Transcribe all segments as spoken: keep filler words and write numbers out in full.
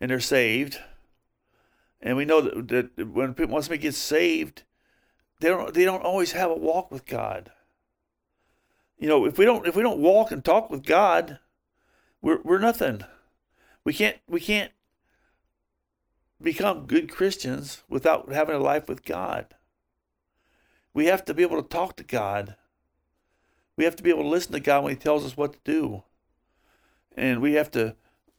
and they're saved. And we know that, that when people, once they get saved, they don't they don't always have a walk with God. You know, if we don't if we don't walk and talk with God, we're we're nothing. We can't we can't become good Christians without having a life with God. We have to be able to talk to God. We have to be able to listen to God when He tells us what to do. And we have to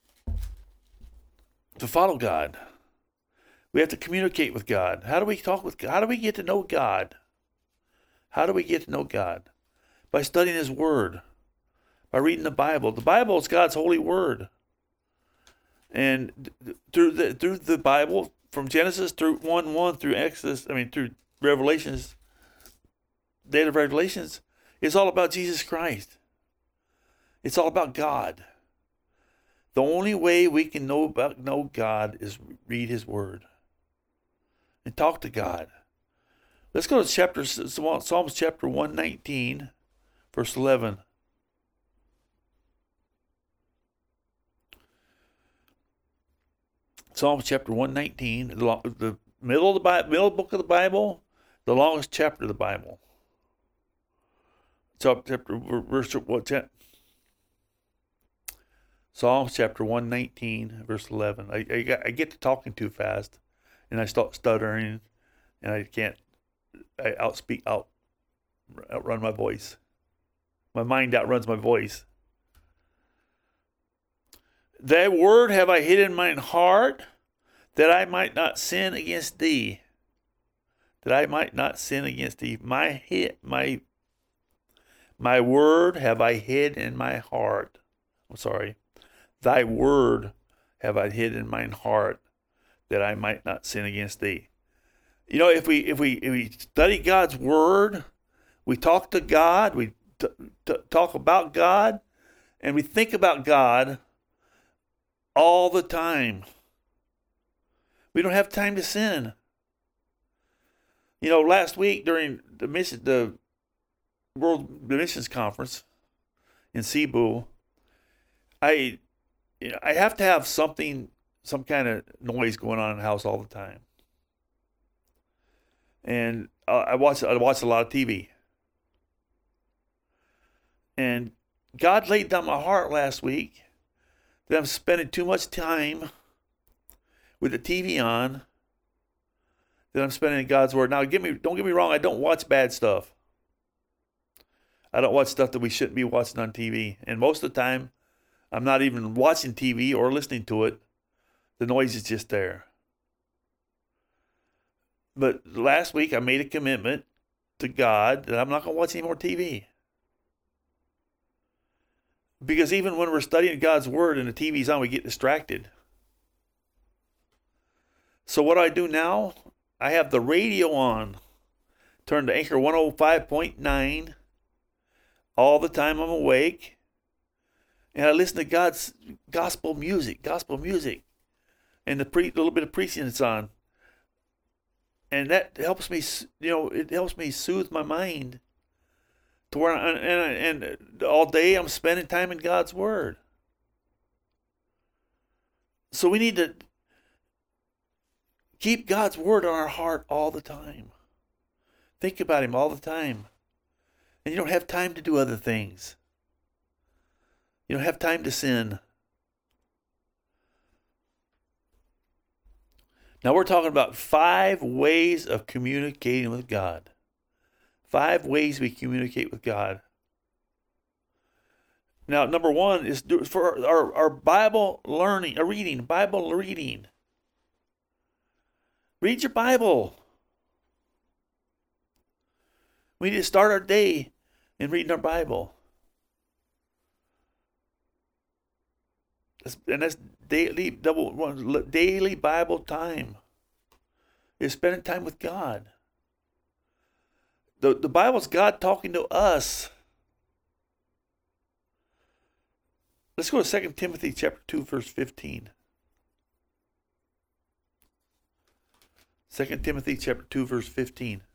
to follow God. We have to communicate with God. How do we talk with God? How do we get to know God? How do we get to know God? By studying His Word. By reading the Bible. The Bible is God's holy Word. And through the through the Bible, from Genesis through one one through Exodus, I mean through Revelations, date of Revelations, it's all about Jesus Christ. It's all about God. The only way we can know about know God is read His Word and talk to God. Let's go to chapter Psalms chapter one nineteen, verse eleven. Psalms chapter one nineteen, the, the middle of the Bible, middle book of the Bible, the longest chapter of the Bible. So chapter verse what chapter? Psalms chapter one nineteen, verse eleven. I, I, got, I get to talking too fast, and I start stuttering, and I can't. I outspeak, out, outrun my voice. My mind outruns my voice. Thy word have I hid in mine heart, that I might not sin against thee. That I might not sin against thee. My hit, my, my word have I hid in my heart. I'm sorry. Thy word have I hid in mine heart, that I might not sin against thee. You know, if we if we if we study God's word, we talk to God, we t- t- talk about God, and we think about God all the time. We don't have time to sin. You know, last week during the mission, the World Missions Conference in Cebu, I, you know, I have to have something, some kind of noise going on in the house all the time. And uh, I watch, I watch a lot of T V. And God laid down my heart last week that I'm spending too much time with the T V on, that I'm spending in God's Word. Now, get me, don't get me wrong, I don't watch bad stuff. I don't watch stuff that we shouldn't be watching on T V. And most of the time, I'm not even watching T V or listening to it. The noise is just there. But last week, I made a commitment to God that I'm not going to watch any more T V. Because even when we're studying God's Word and the T V's on, we get distracted. So what do I do now? I have the radio on. Turn to Anchor one oh five point nine. All the time I'm awake. And I listen to God's gospel music. Gospel music. And the pre- little bit of preaching that's on. And that helps me, you know, it helps me soothe my mind. To where I, and, and all day I'm spending time in God's Word. So we need to keep God's Word on our heart all the time. Think about Him all the time. And you don't have time to do other things. You don't have time to sin. Now we're talking about five ways of communicating with God. Five ways we communicate with God. Now, number one is for our, our Bible learning, or reading, Bible reading. Read your Bible. We need to start our day in reading our Bible. And that's daily, double, daily Bible time. Is spending time with God. The, the Bible's God talking to us. Let's go to Second Timothy chapter two, verse fifteen. Second Timothy chapter two, verse fifteen.